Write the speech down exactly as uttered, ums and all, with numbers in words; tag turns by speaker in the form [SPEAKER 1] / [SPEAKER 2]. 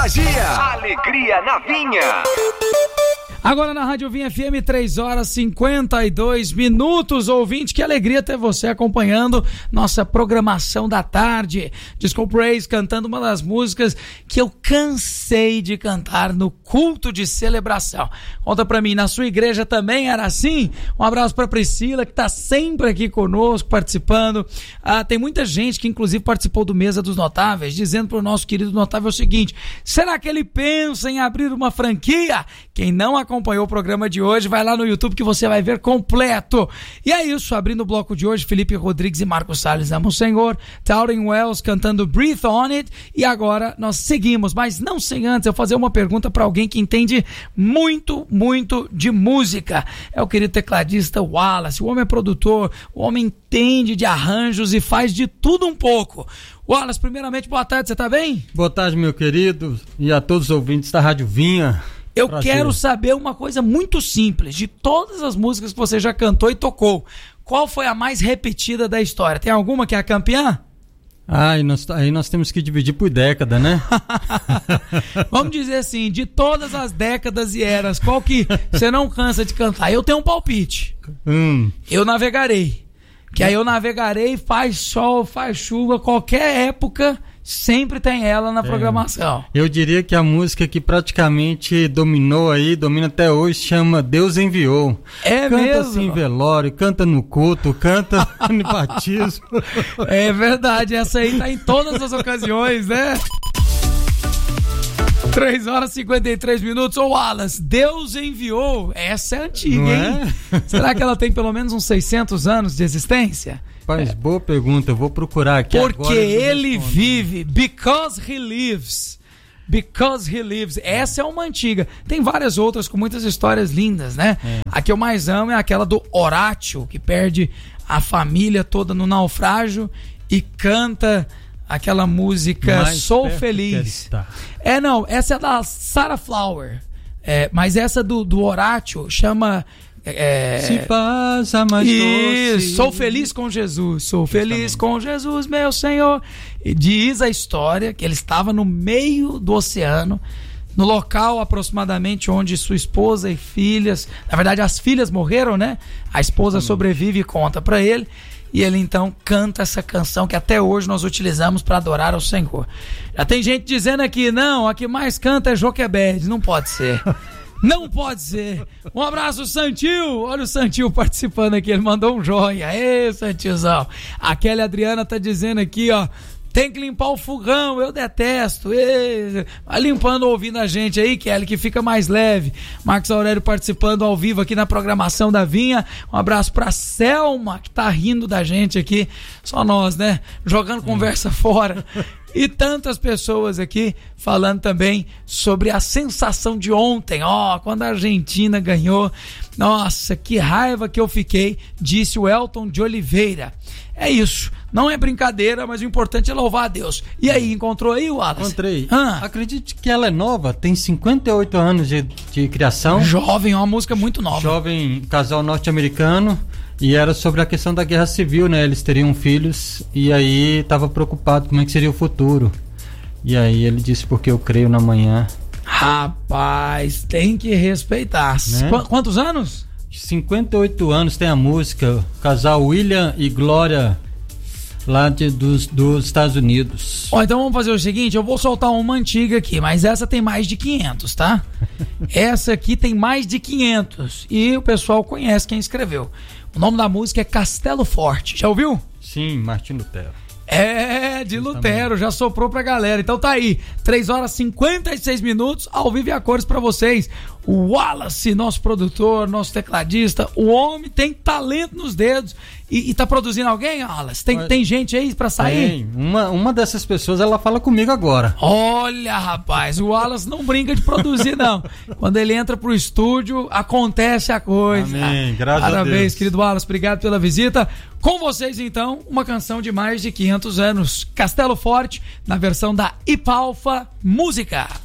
[SPEAKER 1] contagia. Alegria na Vinha.
[SPEAKER 2] Agora na Rádio Vinha F M, três horas e cinquenta e dois minutos, ouvinte, que alegria ter você acompanhando nossa programação da tarde. Disco Praise cantando uma das músicas que eu cansei de cantar no culto de celebração. Conta pra mim, na sua igreja também era assim? Um abraço pra Priscila, que tá sempre aqui conosco, participando. Ah, tem muita gente que inclusive participou do Mesa dos Notáveis, dizendo pro nosso querido Notável o seguinte: será que ele pensa em abrir uma franquia? Quem não acompanhou o programa de hoje, vai lá no YouTube que você vai ver completo. E é isso, abrindo o bloco de hoje, Felipe Rodrigues e Marcos Salles Ama o Senhor, Tauren Wells cantando Breathe On It, e agora nós seguimos, mas não sem antes eu fazer uma pergunta para alguém que entende muito, muito de música. É o querido tecladista Wallace. O homem é produtor, o homem entende de arranjos e faz de tudo um pouco. Wallace, primeiramente, boa tarde, você tá bem?
[SPEAKER 3] Boa tarde, meu querido, e a todos os ouvintes da Rádio Vinha.
[SPEAKER 2] Eu
[SPEAKER 3] Prazer.
[SPEAKER 2] Quero saber uma coisa muito simples. De todas as músicas que você já cantou e tocou, qual foi a mais repetida da história? Tem alguma que é a campeã?
[SPEAKER 3] Ah, e nós, aí nós temos que dividir por década, né?
[SPEAKER 2] Vamos dizer assim, de todas as décadas e eras, qual que você não cansa de cantar? Eu tenho um palpite.
[SPEAKER 3] Hum.
[SPEAKER 2] Eu navegarei. Que aí eu navegarei, faz sol, faz chuva, qualquer época... Sempre tem ela na é. programação.
[SPEAKER 3] Eu diria que a música que praticamente dominou aí, domina até hoje, chama Deus Enviou.
[SPEAKER 2] É
[SPEAKER 3] canta
[SPEAKER 2] mesmo?
[SPEAKER 3] Assim em velório, canta no culto, canta no batismo.
[SPEAKER 2] É verdade, essa aí tá em todas as ocasiões, né? três horas e cinquenta e três minutos. Ô Wallace, Deus Enviou. Essa é antiga,
[SPEAKER 3] não
[SPEAKER 2] hein? É? Será que ela tem pelo menos uns seiscentos anos de existência?
[SPEAKER 3] Rapaz, é. boa pergunta, eu vou procurar aqui
[SPEAKER 2] Porque
[SPEAKER 3] agora. Porque
[SPEAKER 2] ele vive, because he lives, because he lives. Essa é uma antiga. Tem várias outras com muitas histórias lindas, né? É. A que eu mais amo é aquela do Horácio, que perde a família toda no naufrágio e canta aquela música Mais Sou Feliz. É, não, essa é da Sarah Flower. É, mas essa do, do Horácio chama... É...
[SPEAKER 3] Se passa mais doce.
[SPEAKER 2] Sou feliz com Jesus, sou feliz com Jesus, meu Senhor. E diz a história que ele estava no meio do oceano, no local aproximadamente onde sua esposa e filhas, na verdade as filhas morreram, né? A esposa Amém. sobrevive e conta para ele. E ele então canta essa canção que até hoje nós utilizamos para adorar ao Senhor. Já tem gente dizendo aqui, não, a que mais canta é Joquebed. Não pode ser. Não pode ser. Um abraço, Santil. Olha o Santil participando aqui. Ele mandou um joinha. Ê, Santilzão. A Kelly Adriana tá dizendo aqui, ó. Tem que limpar o fogão, eu detesto. Ê, vai limpando, ouvindo a gente aí, Kelly, que fica mais leve. Marcos Aurélio participando ao vivo aqui na programação da Vinha. Um abraço pra Selma, que tá rindo da gente aqui. Só nós, né? Jogando conversa fora. E tantas pessoas aqui falando também sobre a sensação de ontem. Ó, oh, quando a Argentina ganhou. Nossa, que raiva que eu fiquei, disse o Elton de Oliveira. É isso, não é brincadeira, mas o importante é louvar a Deus. E aí, encontrou aí, Wallace?
[SPEAKER 3] Encontrei. Ah. Acredite que ela é nova, tem cinquenta e oito anos de, de criação.
[SPEAKER 2] Jovem, é uma música muito nova.
[SPEAKER 3] Jovem, casal norte-americano. E era sobre a questão da guerra civil, né? Eles teriam filhos e aí estava preocupado como é que seria o futuro. E aí ele disse, porque eu creio na manhã.
[SPEAKER 2] Rapaz, tem que respeitar. Né? Qu- quantos anos?
[SPEAKER 3] cinquenta e oito anos tem a música, casal William e Glória, lá de, dos, dos Estados Unidos.
[SPEAKER 2] Ó, então vamos fazer o seguinte, eu vou soltar uma antiga aqui, mas essa tem mais de quinhentos, tá? Essa aqui tem mais de quinhentos e o pessoal conhece quem escreveu. O nome da música é Castelo Forte, já ouviu?
[SPEAKER 3] Sim, Martim Lutero.
[SPEAKER 2] É, de Lutero, já soprou pra galera. Então tá aí, três horas e cinquenta e seis minutos, ao vivo e a cores pra vocês. O Wallace, nosso produtor, nosso tecladista, o homem tem talento nos dedos. E, e tá produzindo alguém, Wallace? Tem, tem gente aí pra sair?
[SPEAKER 3] Tem, uma, uma dessas pessoas, ela fala comigo agora.
[SPEAKER 2] Olha, rapaz, o Wallace não brinca de produzir, não. Quando ele entra pro estúdio, acontece a coisa.
[SPEAKER 3] Amém, graças
[SPEAKER 2] Parabéns,
[SPEAKER 3] a Deus.
[SPEAKER 2] Parabéns, querido Wallace, obrigado pela visita. Com vocês, então, uma canção de mais de quinhentos anos, Castelo Forte, na versão da Ipalfa Música.